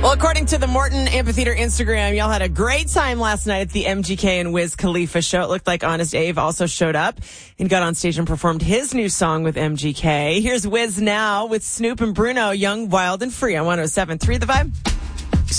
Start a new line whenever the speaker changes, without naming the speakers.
Well, according to the Morton Amphitheater Instagram, y'all had a great time last night at the MGK and Wiz Khalifa show. It looked like Honest Abe also showed up and got on stage and performed his new song with MGK. Here's Wiz now with Snoop and Bruno, Young, Wild, and Free on 107.3 The Vibe.